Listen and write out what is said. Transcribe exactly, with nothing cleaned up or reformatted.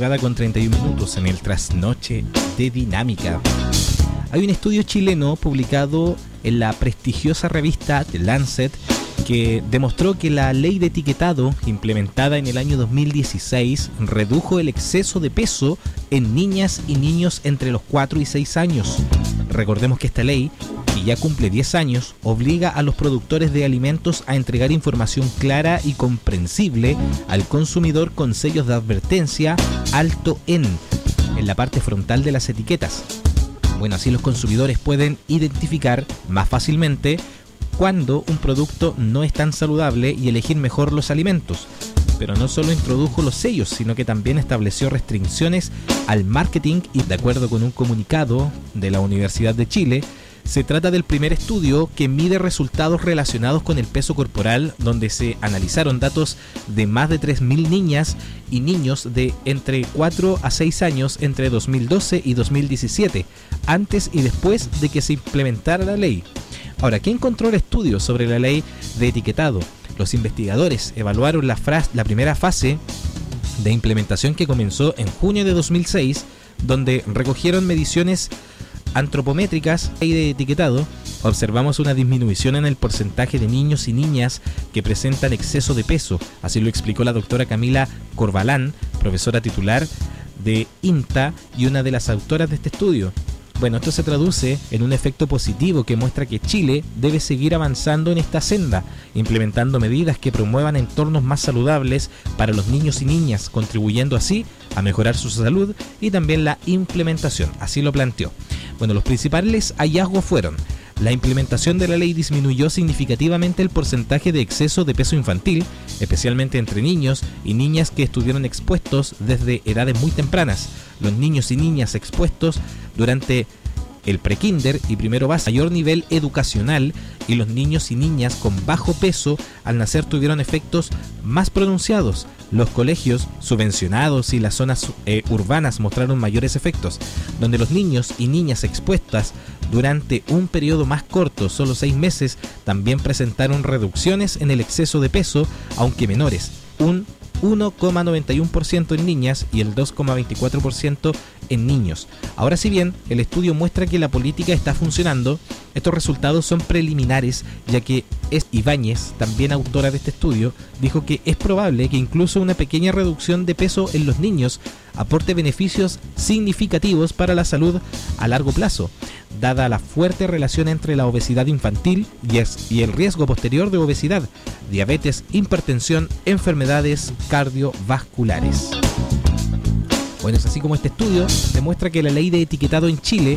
cerrada con treinta y un minutos en el trasnoche de Dinámica. Hay un estudio chileno publicado en la prestigiosa revista The Lancet que demostró que la ley de etiquetado implementada en el año dos mil dieciséis redujo el exceso de peso en niñas y niños entre los cuatro y seis años. Recordemos que esta ley, que ya cumple diez años, obliga a los productores de alimentos a entregar información clara y comprensible al consumidor con sellos de advertencia alto en, en la parte frontal de las etiquetas. Bueno, así los consumidores pueden identificar más fácilmente cuando un producto no es tan saludable y elegir mejor los alimentos. Pero no solo introdujo los sellos, sino que también estableció restricciones al marketing y, de acuerdo con un comunicado de la Universidad de Chile, se trata del primer estudio que mide resultados relacionados con el peso corporal, donde se analizaron datos de más de tres mil niñas y niños de entre cuatro a seis años entre dos mil doce y dos mil diecisiete, antes y después de que se implementara la ley. Ahora, ¿qué encontró el estudio sobre la ley de etiquetado? Los investigadores evaluaron la, fras- la primera fase de implementación que comenzó en junio de dos mil seis, donde recogieron mediciones antropométricas y de etiquetado. Observamos una disminución en el porcentaje de niños y niñas que presentan exceso de peso, así lo explicó la doctora Camila Corbalán, profesora titular de INTA y una de las autoras de este estudio. Bueno, esto se traduce en un efecto positivo que muestra que Chile debe seguir avanzando en esta senda, implementando medidas que promuevan entornos más saludables para los niños y niñas, contribuyendo así a mejorar su salud y también la implementación, así lo planteó. Bueno, los principales hallazgos fueron: la implementación de la ley disminuyó significativamente el porcentaje de exceso de peso infantil, especialmente entre niños y niñas que estuvieron expuestos desde edades muy tempranas. Los niños y niñas expuestos durante el prekinder y primero básico, mayor nivel educacional, y los niños y niñas con bajo peso al nacer tuvieron efectos más pronunciados. Los colegios subvencionados y las zonas eh, urbanas mostraron mayores efectos, donde los niños y niñas expuestas durante un periodo más corto, solo seis meses, también presentaron reducciones en el exceso de peso, aunque menores, un uno coma noventa y uno por ciento en niñas y el dos coma veinticuatro por ciento en niños. Ahora, si bien el estudio muestra que la política está funcionando, estos resultados son preliminares, ya que es Ibáñez, también autora de este estudio, dijo que es probable que incluso una pequeña reducción de peso en los niños aporte beneficios significativos para la salud a largo plazo, dada la fuerte relación entre la obesidad infantil y, es, y el riesgo posterior de obesidad, diabetes, hipertensión, enfermedades cardiovasculares. Bueno, es así como este estudio demuestra que la ley de etiquetado en Chile